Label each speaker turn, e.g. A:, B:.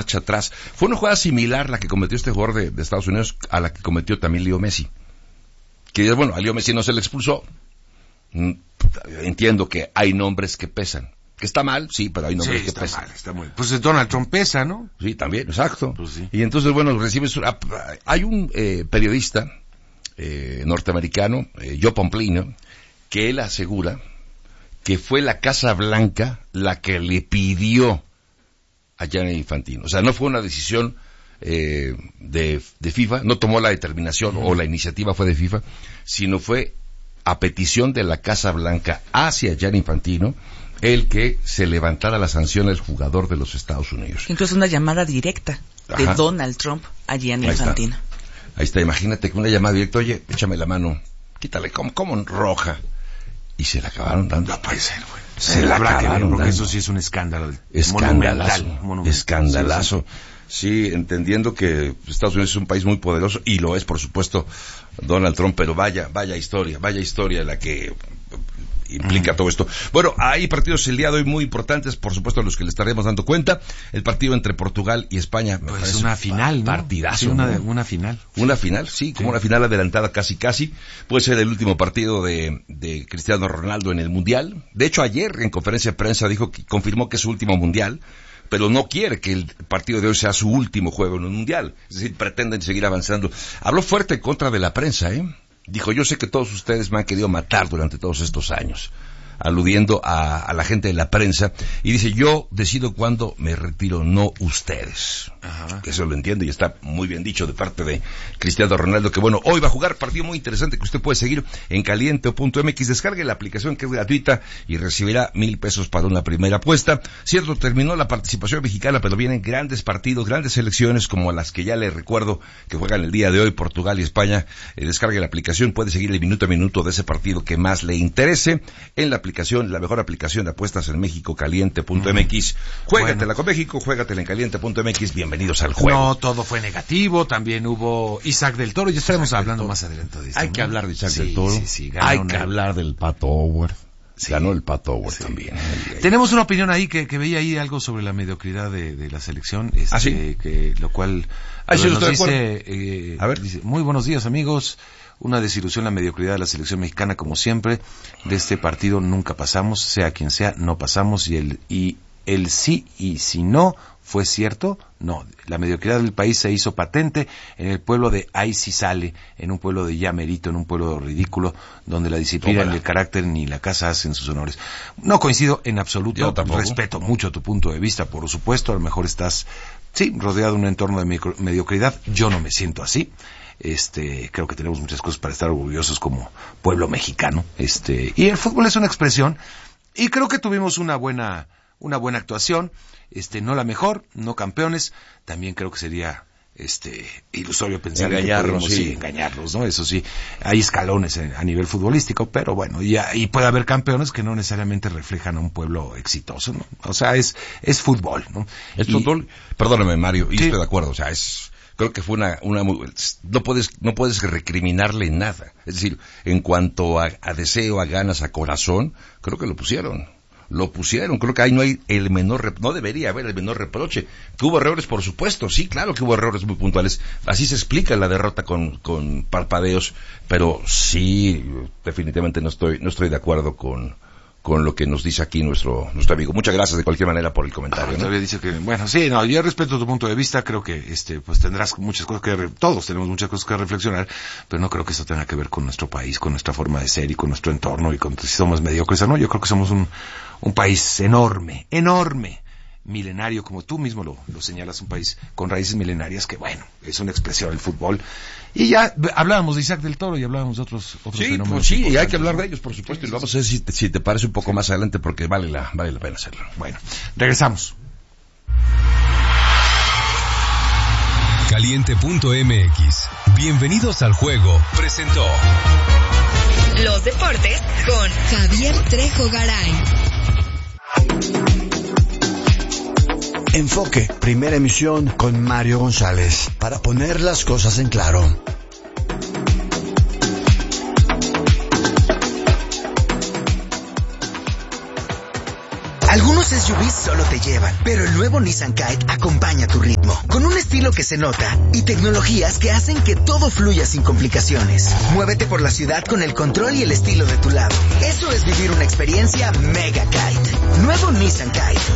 A: marcha atrás. Fue una jugada similar la que cometió este jugador de Estados Unidos a la que cometió también Leo Messi. Que bueno, a Leo Messi no se le expulsó. Entiendo que hay nombres que pesan. Que está mal, sí, pero hay nombres que pesan.
B: Está muy. Pues Donald Trump pesa, ¿no?
A: Sí, también, exacto.
B: Pues sí.
A: Y entonces, bueno, recibes hay un periodista norteamericano, Joe Pomplino, que él asegura que fue la Casa Blanca la que le pidió a Gianni Infantino. O sea, no fue una decisión de FIFA, no tomó la determinación o la iniciativa fue de FIFA, sino fue a petición de la Casa Blanca hacia Gianni Infantino el que se levantara la sanción al jugador de los Estados Unidos.
C: Incluso una llamada directa de Donald Trump a Gianni Infantino.
A: Ahí está, imagínate que una llamada directa, oye, échame la mano, quítale, como en roja. Y se la acabaron dando.
B: No puede ser, güey. Se la acabaron porque eso sí es un escándalo.
A: Escandalazo. Escandalazo. Sí, entendiendo que Estados Unidos es un país muy poderoso, y lo es, por supuesto, Donald Trump, pero vaya historia la que implica todo esto. Bueno, hay partidos el día de hoy muy importantes, por supuesto, a los que le estaremos dando cuenta. El partido entre Portugal y España.
B: Pues una final, ¿no?
A: Partidazo.
B: Sí, una final.
A: Una final, sí, como una final adelantada casi. Puede ser el último partido de Cristiano Ronaldo en el Mundial. De hecho, ayer en conferencia de prensa confirmó que es su último Mundial, pero no quiere que el partido de hoy sea su último juego en un Mundial. Es decir, pretenden seguir avanzando. Habló fuerte en contra de la prensa, Dijo, yo sé que todos ustedes me han querido matar durante todos estos años, aludiendo a la gente de la prensa, y dice, yo decido cuándo me retiro, no ustedes. Ajá. Que eso lo entiendo y está muy bien dicho de parte de Cristiano Ronaldo, que bueno, hoy va a jugar partido muy interesante que usted puede seguir en caliente.mx. Descargue la aplicación que es gratuita y recibirá $1,000 para una primera apuesta. Cierto, terminó la participación mexicana, pero vienen grandes partidos, grandes selecciones como a las que ya le recuerdo que juegan el día de hoy, Portugal y España. Descargue la aplicación, puede seguir el minuto a minuto de ese partido que más le interese en la aplicación, la mejor aplicación de apuestas en México, caliente.mx. Juégatela con México, juégatela en caliente.mx. Bienvenidos al juego.
B: No, todo fue negativo, también hubo Isaac del Toro, ya estaremos hablando más adelante de esto.
A: Hay que hablar de Isaac del Toro. Hay que hablar del Pato Howard. Ganó el Pato Howard también.
B: Tenemos una opinión ahí que veía ahí algo sobre la mediocridad de la selección, que lo cual nos dice, dice, muy buenos días amigos. Una desilusión la mediocridad de la selección mexicana, como siempre. De este partido nunca pasamos, sea quien sea, no pasamos. Y el sí y si no fue cierto, no. La mediocridad del país se hizo patente en el pueblo de ahí sí sale, en un pueblo de ya merito, en un pueblo ridículo, donde la disciplina ni el carácter ni la casa hacen sus honores. No coincido en absoluto.
A: Yo tampoco.
B: Respeto mucho tu punto de vista, por supuesto. A lo mejor estás, rodeado de un entorno de mediocridad. Yo no me siento así. Creo que tenemos muchas cosas para estar orgullosos como pueblo mexicano. Y el fútbol es una expresión, y creo que tuvimos una buena actuación, no la mejor, no campeones. También creo que sería ilusorio pensar engañarlos, ¿no? Eso sí, hay escalones a nivel futbolístico, pero bueno, y puede haber campeones que no necesariamente reflejan a un pueblo exitoso, ¿no? O sea, es fútbol, ¿no?
A: Fútbol, perdóname Mario, y estoy de acuerdo, o sea, creo que fue no puedes recriminarle nada. Es decir, en cuanto a deseo, a ganas, a corazón, creo que lo pusieron. Creo que ahí no hay no debería haber el menor reproche. Que hubo errores, por supuesto, sí, claro que hubo errores muy puntuales. Así se explica la derrota con parpadeos, pero sí, definitivamente no estoy de acuerdo con lo que nos dice aquí nuestro amigo. Muchas gracias de cualquier manera por el comentario.
B: Todavía dice que, yo respeto tu punto de vista, creo que pues tendrás muchas cosas todos tenemos muchas cosas que reflexionar, pero no creo que eso tenga que ver con nuestro país, con nuestra forma de ser y con nuestro entorno y con si somos mediocres o no. Yo creo que somos un país enorme, milenario, como tú mismo lo señalas, un país con raíces milenarias que, bueno, es una expresión del fútbol. Y ya hablábamos de Isaac del Toro y hablábamos de otros fenómenos.
A: Pues sí, y hay que hablar de ellos, por supuesto, y vamos a ver si te parece un poco más adelante, porque vale la pena hacerlo.
B: Bueno, regresamos.
D: Caliente.mx. Bienvenidos al juego. Presentó
E: Los Deportes con Javier Trejo Garay.
F: Enfoque, primera emisión con Mario González, para poner las cosas en claro.
G: Algunos SUVs solo te llevan, pero el nuevo Nissan Kite acompaña tu ritmo, con un estilo que se nota y tecnologías que hacen que todo fluya sin complicaciones. Muévete por la ciudad con el control y el estilo de tu lado. Eso es vivir una experiencia Mega Kite. Nuevo Nissan Kite.